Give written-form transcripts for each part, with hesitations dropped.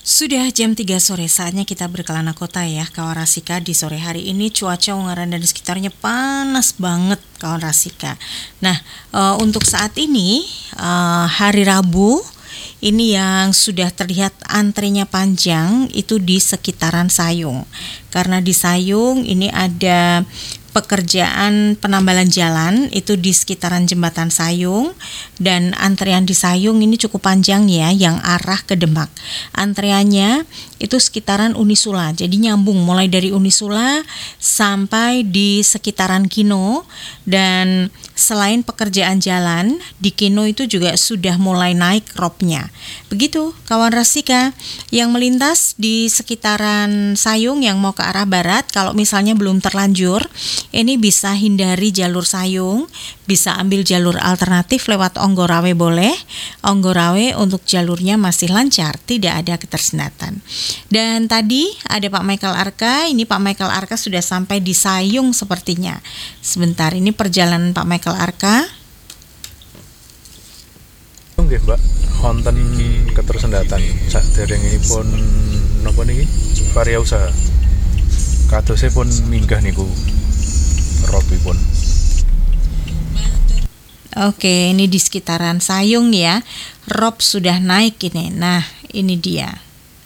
Sudah jam 3 sore, saatnya kita berkelana kota ya, kawan Rasika. Di sore hari ini cuaca Ungaran dan sekitarnya panas banget, kawan Rasika. Nah, untuk saat ini, hari Rabu, ini yang sudah terlihat antrinya panjang itu di sekitaran Sayung. Karena di Sayung ini ada pekerjaan penambalan jalan itu di sekitaran jembatan Sayung, dan antrean di Sayung ini cukup panjang ya, yang arah ke Demak. Antreannya itu sekitaran Unisula, jadi nyambung mulai dari Unisula sampai di sekitaran Kino. Dan selain pekerjaan jalan di Kino itu juga sudah mulai naik ropnya. Begitu kawan Rasika yang melintas di sekitaran Sayung yang mau ke arah barat, kalau misalnya belum terlanjur, ini bisa hindari jalur Sayung, bisa ambil jalur alternatif lewat Onggorawe boleh. Onggorawe untuk jalurnya masih lancar, tidak ada ketersendatan. Dan tadi ada Pak Michael Arka, ini Pak Michael Arka sudah sampai di Sayung sepertinya. Sebentar, ini perjalanan Pak Michael Arka. Nggih, Mbak, wonten ketersendatan saderengipun napa niki? Karya usaha. Kadosipun minggah niku robipun. Oke, ini di sekitaran Sayung ya. Rob sudah naik ini. Nah, ini dia.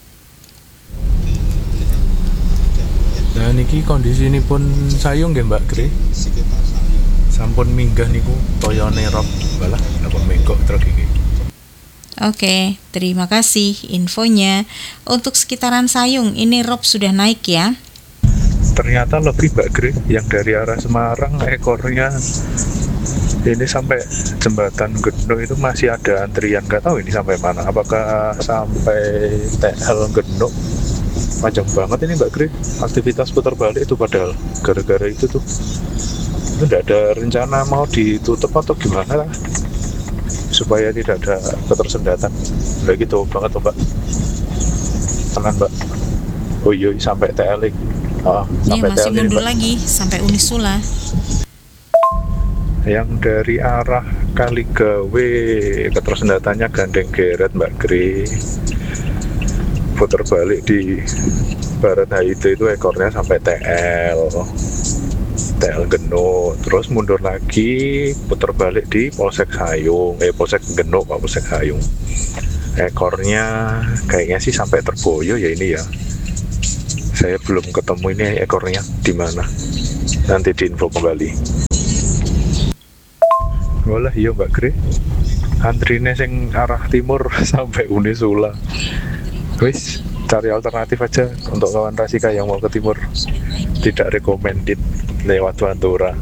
Nah niki kondisinipun Sayung nggih Mbak Gre. Sampun minggah niku toyone rob balah napa menggok truk iki. Oke, terima kasih infonya. Untuk sekitaran Sayung, ini rob sudah naik ya. Ternyata lebih Mbak Gre, yang dari arah Semarang ekornya ini sampai jembatan Geno itu masih ada antrian, nggak tahu ini sampai mana, apakah sampai TL Geno. Panjang banget ini Mbak Gre, aktivitas putar balik itu padahal gara-gara itu tuh. Itu nggak ada rencana mau ditutup atau gimana lah, supaya tidak ada ketersendatan. Udah gitu banget tuh Mbak, tenang Mbak. Oh iya, sampai TL Ini masih TL mundur Mbak. lagi sampai Unisula. Yang dari arah Kaligawe ketersendatannya gandeng geret Mbak Gri, putar balik di Barat Haite itu ekornya sampai TL Geno, terus mundur lagi putar balik di Polsek Sayung, Polsek Geno Pak, Polsek Sayung. Ekornya kayaknya sih sampai Terboyo ya ini ya. Saya belum ketemu ini ekornya di mana. Nanti diinfo kembali. Walah iya Mbak Gre, antrine sing arah timur sampai Unisula. Wis, cari alternatif aja untuk kawan Rasika yang mau ke timur. Tidak recommended lewat Pantura.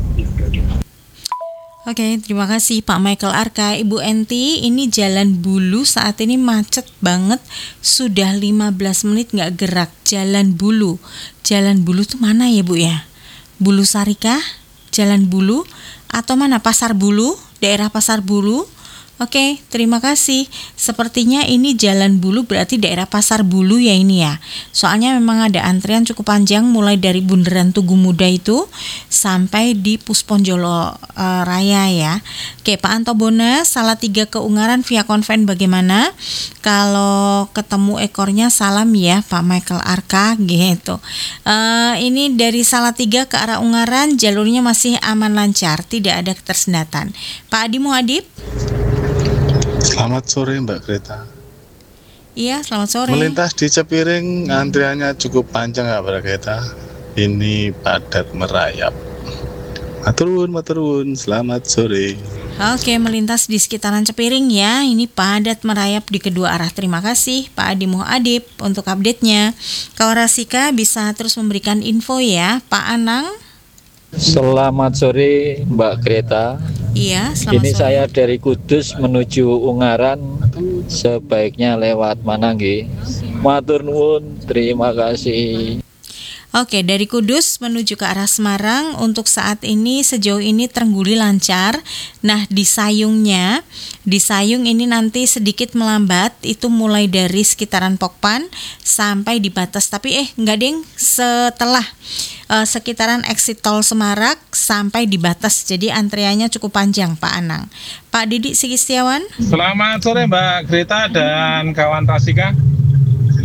Oke, terima kasih Pak Michael Arka. Ibu Enti, ini Jalan Bulu saat ini macet banget. Sudah 15 menit nggak gerak. Jalan Bulu. Jalan Bulu tuh mana ya Bu ya? Bulu Sarika? Jalan Bulu? Atau mana? Pasar Bulu? Daerah Pasar Bulu? Oke, terima kasih. Sepertinya ini Jalan Bulu, berarti daerah Pasar Bulu ya ini ya. Soalnya memang ada antrian cukup panjang mulai dari Bundaran Tugu Muda itu sampai di Pusponjolo Raya ya. Oke, Pak Antobona, Salatiga ke Ungaran via konven bagaimana? Kalau ketemu ekornya salam ya Pak Michael Arka gitu. Ini dari Salatiga ke arah Ungaran jalurnya masih aman lancar, tidak ada ketersendatan. Pak Adi Muadib. Selamat sore Mbak Greta. Iya, selamat sore. Melintas di Cepiring antriannya cukup panjang ya Mbak Greta. Ini padat merayap. Maturun, selamat sore. Oke, melintas di sekitaran Cepiring ya. Ini padat merayap di kedua arah. Terima kasih Pak Adi Muadib untuk update-nya. Kawan Rasika bisa terus memberikan info ya. Pak Anang. Selamat sore Mbak Greta. Iya, selamat Ini sore. saya dari Kudus menuju Ungaran, sebaiknya lewat mana nggih? Matur nuwun, terima kasih. Oke, dari Kudus menuju ke arah Semarang untuk saat ini sejauh ini Trengguli lancar. Nah, di Sayung ini nanti sedikit melambat, itu mulai dari sekitaran Pokpan sampai di batas, tapi enggak deng, setelah sekitaran exit tol Semarak sampai di batas. Jadi antreannya cukup panjang Pak Anang. Pak Didi Sigi Setiawan. Selamat sore Mbak Greta dan kawan Rasika.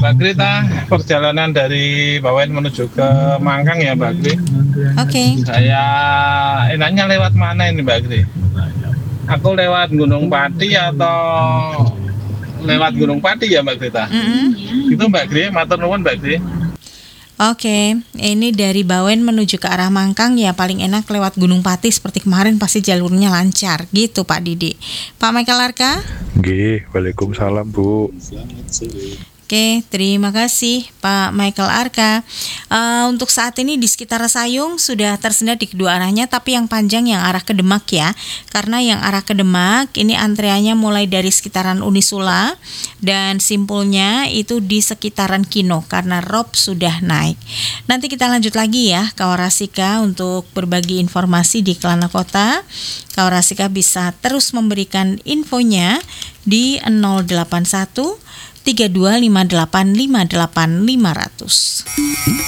Mbak Grita, perjalanan dari Bawen menuju ke Mangkang ya Mbak Gri. Oke. Saya enaknya lewat mana ini Mbak Gri? Aku lewat Gunung Pati atau lewat Gunung Pati ya Mbak Grita? Itu Mbak Gri, matur nuwun Mbak Gri. Oke, ini dari Bawen menuju ke arah Mangkang ya paling enak lewat Gunung Pati seperti kemarin pasti jalurnya lancar gitu Pak Didi. Pak Michael Arka? Nggih, waalaikumsalam Bu. Oke, terima kasih Pak Michael Arka. Untuk saat ini di sekitar Sayung sudah tersedia di kedua arahnya, tapi yang panjang yang arah ke Demak ya. Karena yang arah ke Demak ini antreannya mulai dari sekitaran Unisula dan simpulnya itu di sekitaran Kino karena rob sudah naik. Nanti kita lanjut lagi ya Kawarasika untuk berbagi informasi di Kelana Kota. Kawarasika bisa terus memberikan infonya di 081 3258 58 500.